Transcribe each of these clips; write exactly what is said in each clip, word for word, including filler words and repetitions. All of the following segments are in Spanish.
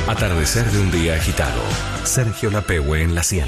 Atardecer de un día agitado. Sergio Lapehue en la cien.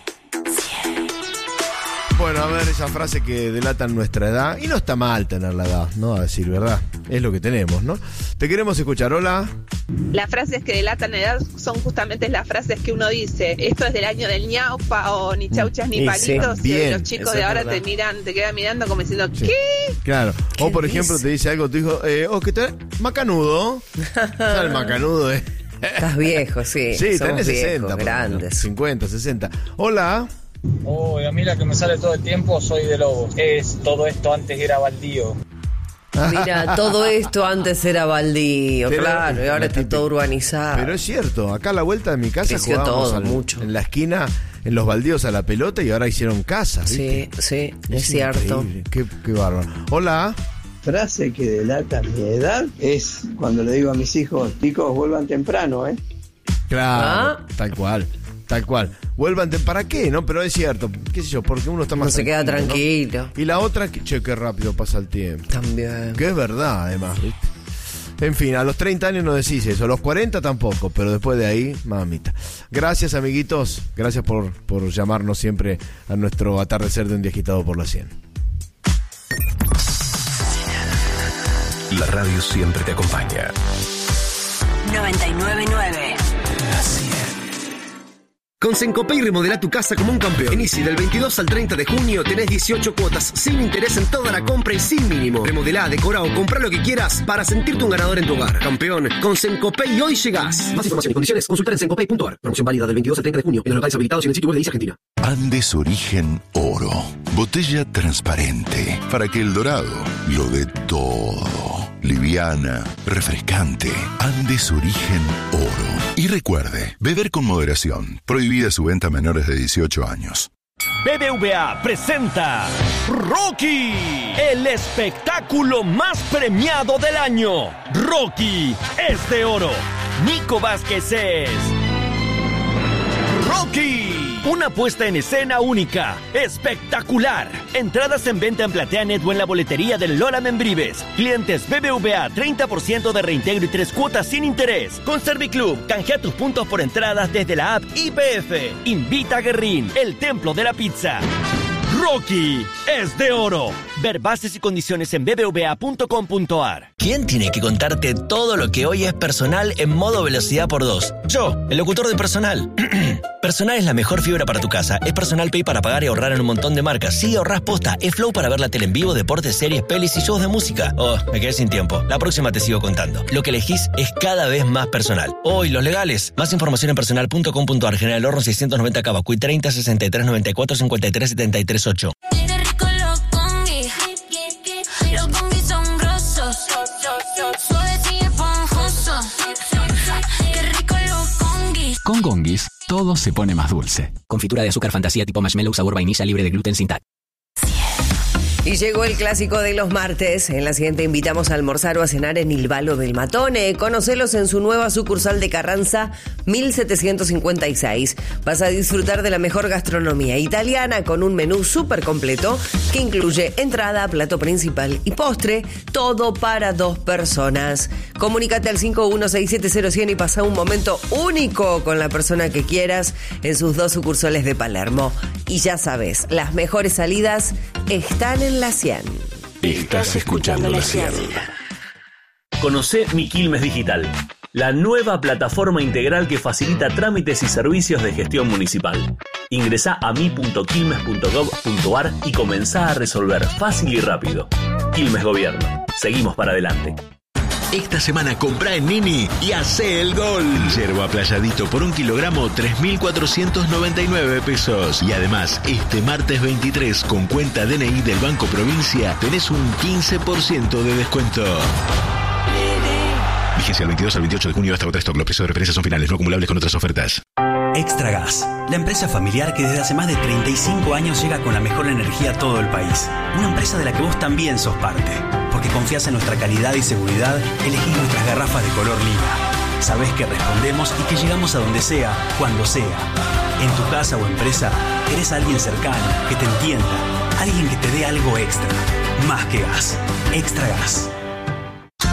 Bueno, a ver, esa frase que delatan nuestra edad. Y no está mal tener la edad, ¿no? A decir verdad. Es lo que tenemos, ¿no? Te queremos escuchar. Hola. Las frases que delatan edad son justamente las frases que uno dice. Esto es del año del ñaupa o ni chauchas ni Sí, palitos. sí. Bien, y los chicos eso de es ahora verdad. te miran, te quedan mirando como diciendo, Sí. ¿qué? Claro. O por ¿Qué ejemplo, dice? te dice algo tu hijo, eh, oh, que te macanudo. ¿Sabes el macanudo, eh? Estás viejo, sí. Sí, Somos tenés sesenta. viejos, por lo menos. grandes. cincuenta, sesenta. Hola. Oh, a mí la que me sale todo el tiempo soy de Lobos. Es todo esto antes era baldío. Mira, todo esto antes era baldío, Pero- claro, y ahora la está típica. todo urbanizado. Pero es cierto, acá a la vuelta de mi casa Creció jugábamos todo, al- mucho. en la esquina, en los baldíos a la pelota y ahora hicieron casas, Sí, ¿viste? sí, es cierto. Increíble, Qué, qué bárbaro. Hola. Frase que delata mi edad es cuando le digo a mis hijos, chicos, vuelvan temprano, ¿eh? Claro, ¿Ah? tal cual, tal cual. Vuelvan, te- ¿para qué? No, pero es cierto, qué sé yo, porque uno está más No se queda ¿no? tranquilo. Y la otra, que, che, qué rápido pasa el tiempo. También. Que es verdad, además, ¿viste? En fin, a los treinta años no decís eso, a los cuarenta tampoco, pero después de ahí, mamita. Gracias, amiguitos, gracias por, por llamarnos siempre a nuestro atardecer de un día agitado por la cien. La radio siempre te acompaña. noventa y nueve nueve. Con Sencopay remodela tu casa como un campeón. En Easy, del veintidós al treinta de junio tenés dieciocho cuotas sin interés en toda la compra y sin mínimo. Remodelá, decorá o comprá lo que quieras para sentirte un ganador en tu hogar. Campeón, con Sencopay hoy llegás. Más información y condiciones, consultar en sencopay punto ar. Promoción válida del veintidós al treinta de junio en los locales habilitados y en el sitio web de Easy Argentina. Andes Origen Oro. Botella transparente para que el dorado lo dé todo. Liviana, refrescante. Andes Origen Oro. Y recuerde, beber con moderación. Prohibida su venta a menores de dieciocho años. B B V A presenta Rocky, el espectáculo más premiado del año. Rocky es de oro. Nico Vázquez es Rocky. Una puesta en escena única, espectacular. Entradas en venta en PlateaNet o en la boletería del Lola Membrives. Clientes B B V A, treinta por ciento de reintegro y tres cuotas sin interés. Con Serviclub, canjea tus puntos por entradas desde la app I P F. Invita a Guerrín, el templo de la pizza. Rocky es de oro. Ver bases y condiciones en b b v a punto com punto ar. ¿Quién tiene que contarte todo lo que hoy es Personal en modo velocidad por dos? Yo, el locutor de Personal. Personal es la mejor fibra para tu casa. Es Personal Pay para pagar y ahorrar en un montón de marcas. Sí, ahorrás posta. Es Flow para ver la tele en vivo, deportes, series, pelis y shows de música. Oh, me quedé sin tiempo. La próxima te sigo contando. Lo que elegís es cada vez más personal. Hoy, los legales. Más información en personal punto com punto ar. General Horno seiscientos noventa Cavacuy treinta sesenta y tres noventa y cuatro cincuenta y tres setenta y tres ocho. Con Gonguis, todo se pone más dulce. Confitura de azúcar fantasía tipo marshmallow sabor vainilla libre de gluten sin T A C. Y llegó el clásico de los martes. En la siguiente invitamos a almorzar o a cenar en Il Valo del Matone. Conocelos en su nueva sucursal de Carranza mil setecientos cincuenta y seis. Vas a disfrutar de la mejor gastronomía italiana con un menú súper completo que incluye entrada, plato principal y postre. Todo para dos personas. Comunícate al cinco uno seis siete cero cien y pasa un momento único con la persona que quieras en sus dos sucursales de Palermo. Y ya sabes, las mejores salidas están en la cien. Estás escuchando la cien. Conocé Mi Quilmes Digital, la nueva plataforma integral que facilita trámites y servicios de gestión municipal. Ingresá a mi punto quilmes punto gov punto ar y comenzá a resolver fácil y rápido. Quilmes Gobierno. Seguimos para adelante. Esta semana comprá en Nini y hacé el gol. Yerba aplayadito por un kilogramo, tres mil cuatrocientos noventa y nueve pesos. Y además, este martes veintitrés, con cuenta D N I del Banco Provincia, tenés un quince por ciento de descuento. Vigencia del veintidós al veintiocho de junio hasta otra stock. Los precios de referencia son finales, no acumulables con otras ofertas. Extra Gas, la empresa familiar que desde hace más de treinta y cinco años llega con la mejor energía a todo el país. Una empresa de la que vos también sos parte. Porque confías en nuestra calidad y seguridad, elegís nuestras garrafas de color lila. Sabés que respondemos y que llegamos a donde sea, cuando sea. En tu casa o empresa, querés a alguien cercano, que te entienda. Alguien que te dé algo extra. Más que gas. Extra Gas.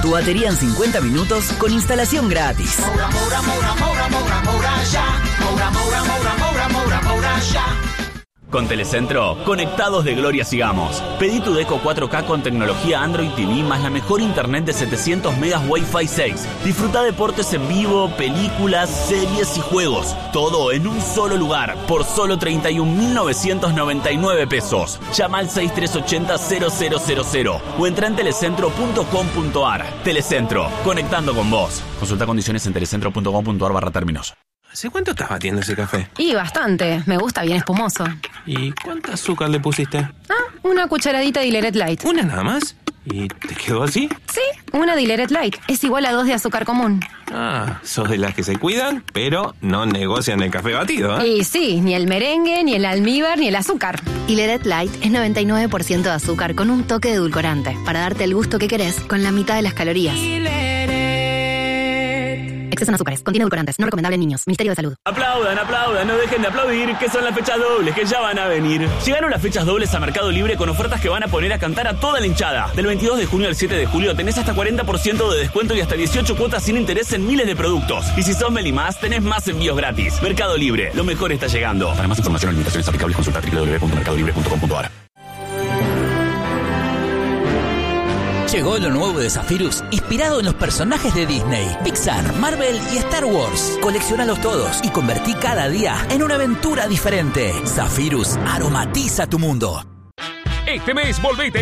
Tu batería en cincuenta minutos con instalación gratis. Moura, Moura, Moura, Moura, Moura, Moura, ya. Moura, Moura, Moura, Moura, Moura, Moura, ya. Con Telecentro, conectados de gloria sigamos. Pedí tu Deco cuatro K con tecnología Android T V más la mejor internet de setecientos megas Wi-Fi seis. Disfruta deportes en vivo, películas, series y juegos. Todo en un solo lugar, por solo treinta y un mil novecientos noventa y nueve pesos. Llama al seis tres ocho cero cero cero cero cero o entra en telecentro punto com punto ar. Telecentro, conectando con vos. Consulta condiciones en telecentro punto com punto ar barra términos. ¿Hace cuánto estás batiendo ese café? Y bastante, me gusta bien espumoso. ¿Y cuánto azúcar le pusiste? Ah, una cucharadita de Dileret Light. ¿Una nada más? ¿Y te quedó así? Sí, una Dileret Light. Es igual a dos de azúcar común. Ah, sos de las que se cuidan, pero no negocian el café batido, ¿eh? Y sí, ni el merengue, ni el almíbar, ni el azúcar. Dileret Light es noventa y nueve por ciento de azúcar con un toque de edulcorante, para darte el gusto que querés con la mitad de las calorías. Exceso en azúcares, contiene edulcorantes, no recomendable en niños. Ministerio de Salud. Aplaudan, aplaudan, no dejen de aplaudir, que son las fechas dobles, que ya van a venir. Llegaron las fechas dobles a Mercado Libre con ofertas que van a poner a cantar a toda la hinchada. Del veintidós de junio al siete de julio tenés hasta cuarenta por ciento de descuento y hasta dieciocho cuotas sin interés en miles de productos. Y si sos Melimás, tenés más envíos gratis. Mercado Libre, lo mejor está llegando. Para más información o limitaciones aplicables, consulta doble u doble u doble u punto mercado libre punto com punto ar. Llegó lo nuevo de Zephyrus, inspirado en los personajes de Disney, Pixar, Marvel y Star Wars. Colecciónalos todos y convertí cada día en una aventura diferente. Zephyrus aromatiza tu mundo. Este mes volvete